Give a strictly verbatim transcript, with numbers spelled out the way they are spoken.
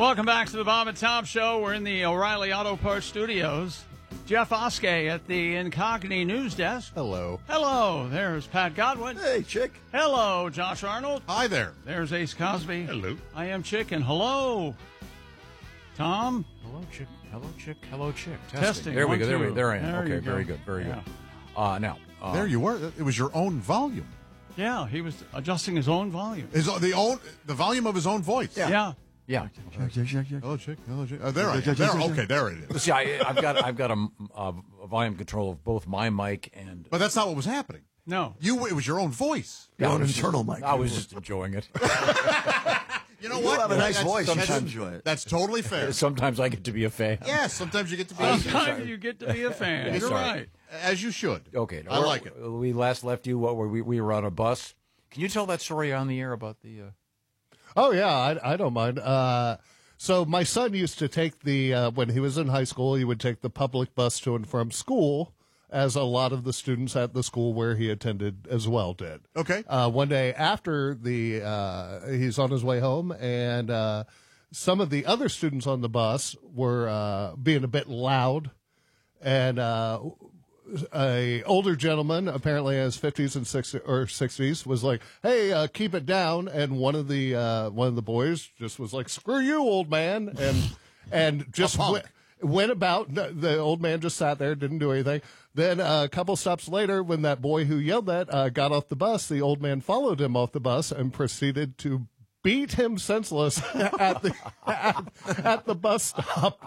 Welcome back to the Bob and Tom Show. We're in the O'Reilly Auto Parts Studios. Jeff Oskey at the Incogni News Desk. Hello. Hello. There's Pat Godwin. Hey, Chick. Hello, Josh Arnold. Hi there. There's Ace Cosby. Hello. I am Chick, and hello, Tom. Hello, Chick. Hello, Chick. Hello, Chick. Testing. Testing. There we One, go. There we two. There I am. There okay, you very go. good. Very Yeah. good. Uh, now, uh, There you were. It was your own volume. Yeah, he was adjusting his own volume. His the own the volume of his own voice. Yeah. Yeah. Hello, chick. Hello, chick. Oh, there I am. There. Okay, there it is. See, I, I've got I've got a, a, a volume control of both my mic and. But that's not what was happening. No. You. It was your own voice. Your I own was just- internal mic. I was just enjoying it. You know You what? have a nice That's- voice. You that's- should enjoy it. That's totally fair. Sometimes I get to be a fan. Yes, sometimes you get to be. Sometimes you get to be a fan. You're sorry. right. As you should. Okay, I we're- like it. We last left you. What were we? We were on a bus. Can you tell that story on the air about the? Uh... Oh yeah, I, I don't mind. Uh, so my son used to take the uh, when he was in high school, he would take the public bus to and from school, as a lot of the students at the school where he attended as well did. Okay. Uh, one day after the uh, he's on his way home, and uh, some of the other students on the bus were uh, being a bit loud, and uh, a older gentleman, apparently in his fifties and sixties or sixties, was like, "Hey, uh, keep it down." And one of the uh, one of the boys just was like, "Screw you, old man," and and just went, went about. The, the old man just sat there, didn't do anything. Then uh, a couple stops later, when that boy who yelled that uh, got off the bus, the old man followed him off the bus and proceeded to beat him senseless at the at, at the bus stop.